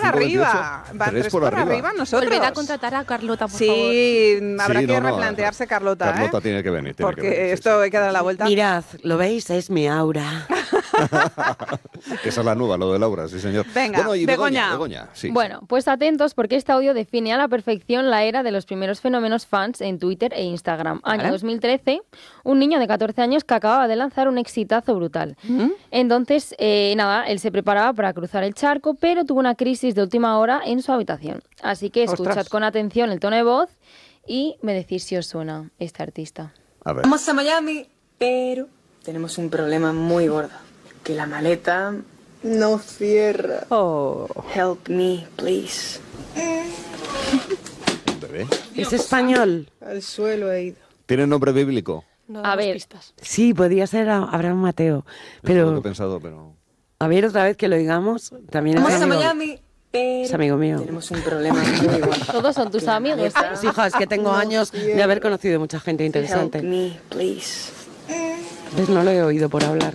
arriba. Van 3 por arriba nosotros. Volver a contratar a Carlota, por favor. Sí, habrá que replantearse, Carlota. Carlota tiene que venir. Porque esto hay que dar la vuelta. Mirad, ¿lo veis? Es mi aura. Esa es la nueva, lo de Laura, sí señor. Venga, bueno, y Begoña. Sí. Bueno, pues atentos porque este audio define a la perfección la era de los primeros fenómenos fans en Twitter e Instagram. Vale. Año 2013, un niño de 14 años que acababa de lanzar un exitazo brutal. Entonces, él se preparaba para cruzar el charco, pero tuvo una crisis de última hora en su habitación. Así que escuchad Ostras. con atención el tono de voz y me decís si os suena este artista. A ver. Vamos a Miami, pero tenemos un problema muy gordo. Que la maleta no cierra. Oh. Help me, please. Un bebé. ¿Es español? Al suelo he ido. ¿Tiene nombre bíblico? No A damos ver. pistas. Sí, podría ser Abraham Mateo. Es lo que he Pero, pensado, pero... a ver, otra vez que lo oigamos. También es Vamos a amigo. Miami, pero Es amigo mío. tenemos un problema muy gordo. Todos son tus amigos. Sí, hija, es que tengo años de haber conocido mucha gente Help interesante. me, please. ¿Ves? No lo he oído por hablar.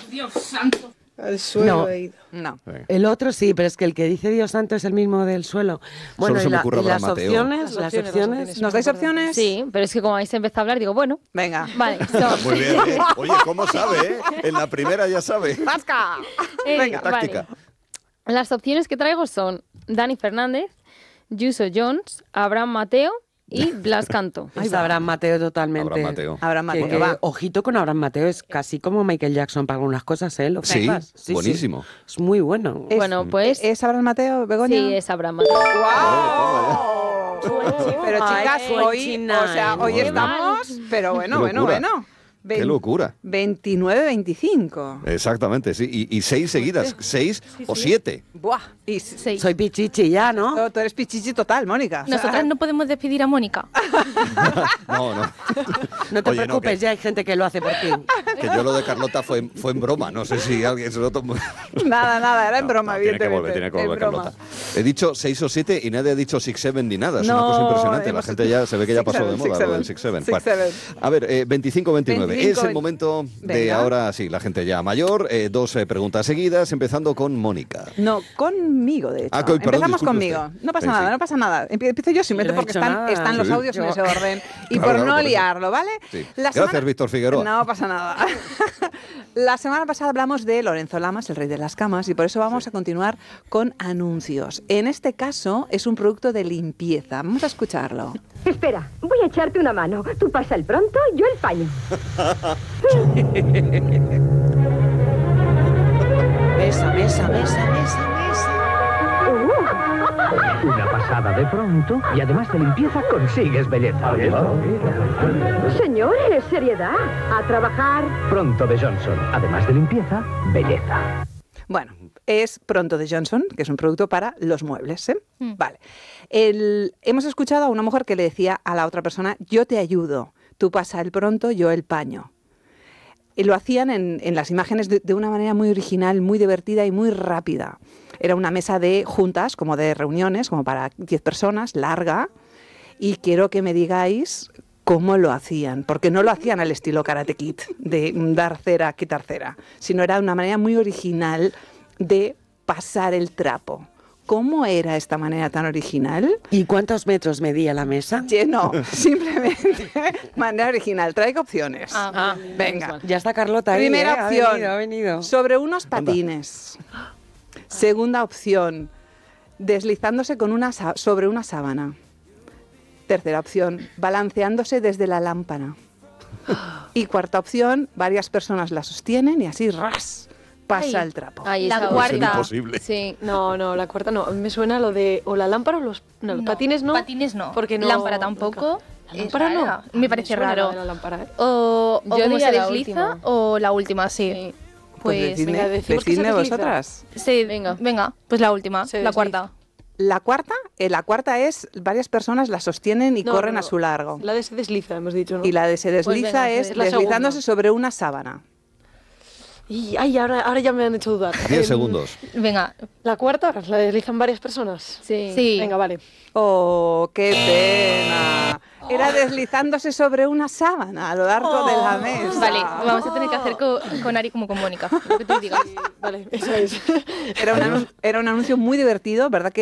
Al suelo No. he ido. No. El otro sí, pero es que el que dice Dios santo es el mismo del suelo. Bueno, se y, me ocurre y las Abraham Mateo. opciones, las opciones. ¿Nos dais opciones? Sí, pero es que como habéis empezado a hablar, digo, bueno, Venga. vale, son... Muy bien, ¿eh? Oye, ¿cómo sabe, En la primera ya sabe. ¡Pasca! Venga, táctica. vale. Las opciones que traigo son Dani Fernández, Yuso Jones, Abraham Mateo y Blas Canto. Es Abraham Mateo totalmente. Abraham Mateo. Abraham Mateo, Que, va. ojito con Abraham Mateo, es casi como Michael Jackson para algunas cosas, ¿eh? ¿Lo Sí, fijas? Sí, buenísimo. Es muy bueno. Bueno, pues... ¿Es Abraham Mateo, Begoña? Sí, es Abraham Mateo. ¡Guau! Pero Ay, chicas, hoy, 29. hoy estamos, pero bueno. Qué locura. ¡Qué locura! 29-25. Exactamente, sí. Y 6 seguidas, 6 o 7. Buah. Y Sí. Soy pichichi ya, ¿no? tú eres pichichi total, Mónica. O sea, Nosotras no podemos despedir a Mónica. No. No te Oye, preocupes, ya hay gente que lo hace por ti. Que yo lo de Carlota fue en broma. No sé si alguien se lo tomó. Nada, era en broma, Tiene que evidentemente. volver En broma. Carlota. He dicho 6 o 7 y nadie ha dicho 6-7 ni nada. Es una No, cosa impresionante. La hemos- gente ya se ve que ya pasó de 6-7, moda lo del 6-7. 6-7. A ver, 25-29. Es el 25-20. momento de Venga. ahora, sí, la gente ya mayor. 2 preguntas seguidas, empezando con Mónica. No, conmigo, de hecho. Ah, perdón, Empezamos disculpe conmigo. usted. No pasa Sí, nada, sí. no pasa nada. Empiezo yo simplemente No he porque hecho están, nada. están los Sí. audios en Yo- ese orden. Y Claro, por no por eso. liarlo, ¿vale? Sí. La Gracias, Víctor Figueroa. No pasa nada. La semana pasada hablamos de Lorenzo Lamas, el rey de las camas, y por eso vamos a continuar con anuncios. En este caso es un producto de limpieza. Vamos a escucharlo. Espera, voy a echarte una mano. Tú pasa el pronto, yo el paño. Mesa. Una pasada de pronto y además de limpieza consigues belleza. Señores, seriedad. A trabajar. Pronto de Johnson, además de limpieza, belleza. Bueno, es Pronto de Johnson, que es un producto para los muebles, ¿eh? Vale. Hemos escuchado a una mujer que le decía a la otra persona, yo te ayudo, tú pasa el pronto, yo el paño. Y lo hacían en las imágenes de una manera muy original, muy divertida y muy rápida. Era una mesa de juntas, como de reuniones, como para 10 personas, larga, y quiero que me digáis cómo lo hacían, porque no lo hacían al estilo Karate Kid, de dar cera, quitar cera, sino era una manera muy original de pasar el trapo. ¿Cómo era esta manera tan original? ¿Y cuántos metros medía la mesa? No, simplemente manera original. Traigo opciones. Venga. Ya está Carlota ahí, Primera ¿eh? opción, Ha venido. sobre unos patines. Segunda opción, deslizándose sobre una sábana. Tercera opción, balanceándose desde la lámpara. Y cuarta opción, varias personas la sostienen y así ras pasa Ay. el trapo. Ahí La está. cuarta. Es imposible. Sí. No, la cuarta no. Me suena lo de o la lámpara o los no, los patines no. Patines no. Porque no. Lámpara tampoco. La lámpara Es no. rara. Me parece suena raro. lo de la lámpara, ¿eh? O Yo cómo diría se la desliza última. o la última, sí. Pues venga, decimos que se decidme desliza. vosotras. sí, Venga. venga, pues la última, Se la desliza. cuarta. La cuarta es varias personas la sostienen y No, corren no, a su largo. La de se desliza, hemos dicho, ¿no? Y la de se desliza venga, es es la deslizándose segunda. sobre una sábana. Y ay, ahora ya me han hecho dudar. 10 segundos. Venga, La cuarta, la deslizan varias personas. Sí. sí. Venga, vale. ¡Oh, qué pena! Era deslizándose sobre una sábana a lo largo de la mesa. Vale, vamos a tener que hacer con Ari como con Mónica. Lo que tú digas. Vale, eso es. Era un anuncio muy divertido, ¿verdad? Que